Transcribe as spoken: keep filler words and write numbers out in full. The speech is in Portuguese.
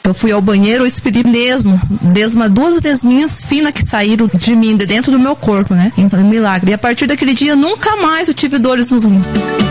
Eu fui ao banheiro, eu expedi mesmo, desma, duas desminhas finas que saíram de mim, de dentro do meu corpo, né? Então, é um milagre. E a partir daquele dia, nunca mais eu tive dores nos rins.